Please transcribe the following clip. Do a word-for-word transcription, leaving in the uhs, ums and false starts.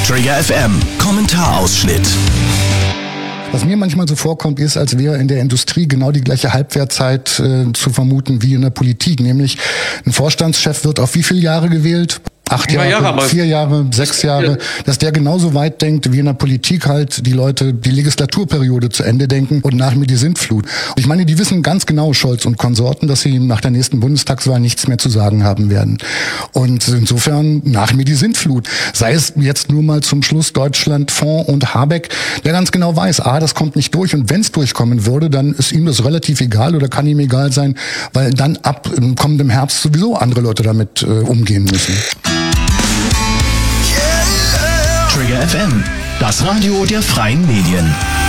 Trigger F M, Kommentarausschnitt. Was mir manchmal so vorkommt, ist, als wäre in der Industrie genau die gleiche Halbwertzeit äh, zu vermuten wie in der Politik. Nämlich ein Vorstandschef wird auf wie viele Jahre gewählt? Acht Jahre, Jahre vier Jahre, sechs Jahre, dass der genauso weit denkt, wie in der Politik halt die Leute die Legislaturperiode zu Ende denken und nach mir die Sintflut. Und ich meine, die wissen ganz genau, Scholz und Konsorten, dass sie nach der nächsten Bundestagswahl nichts mehr zu sagen haben werden. Und insofern nach mir die Sintflut. Sei es jetzt nur mal zum Schluss Deutschland, Fonds und Habeck, der ganz genau weiß, ah, das kommt nicht durch. Und wenn es durchkommen würde, dann ist ihm das relativ egal oder kann ihm egal sein, weil dann ab kommendem Herbst sowieso andere Leute damit äh, umgehen müssen. Trigger F M, das Radio der freien Medien.